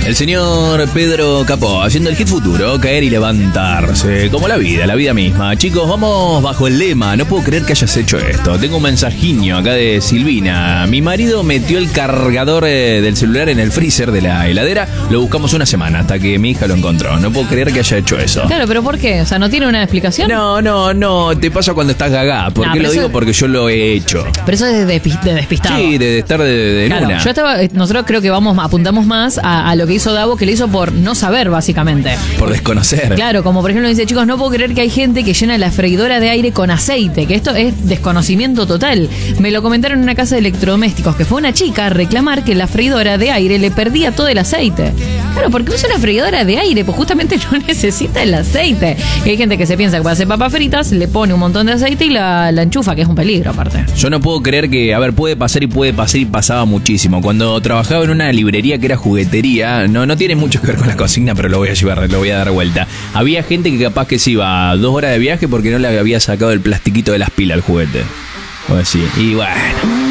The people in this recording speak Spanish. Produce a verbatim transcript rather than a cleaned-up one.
El señor Pedro Capó, haciendo el hit futuro, caer y levantarse, como la vida, la vida misma. Chicos, vamos bajo el lema, no puedo creer que hayas hecho esto. Tengo un mensajiño acá de Silvina. Mi marido metió el cargador eh, del celular en el freezer de la heladera, lo buscamos una semana hasta que mi hija lo encontró. No puedo creer que haya hecho eso. Claro, pero ¿por qué? O sea, ¿no tiene una explicación? No, no, no, te pasa cuando estás gagá. ¿Por No, qué lo eso- digo? Porque yo lo he hecho. Pero eso es de, despi- de despistado. Sí, de, de estar de, de Claro, luna. yo estaba, eh, nosotros creo que vamos, apuntamos más a, a lo que hizo Davo, que lo hizo por no saber, básicamente. Por desconocer. Claro, como por ejemplo dice, chicos, no puedo creer que hay gente que llena la freidora de aire con aceite, que esto es desconocimiento total. Me lo comentaron en una casa de electrodomésticos, que fue una chica a reclamar que la freidora de aire le perdía todo el aceite. Claro, porque usa una freidora de aire, pues justamente no necesita el aceite. Y hay gente que se piensa que para hacer papas fritas le pone un montón de aceite y la, la enchufa, que es un peligro aparte. Yo no puedo creer que, a ver, puede pasar y puede pasar y pasaba muchísimo. Cuando trabajaba en una librería que era juguetería, no, no tiene mucho que ver con la cocina, pero lo voy a llevar, lo voy a dar vuelta. Había gente que capaz que se iba dos horas de viaje porque no le había sacado el plastiquito de las pilas al juguete. O así. Y bueno.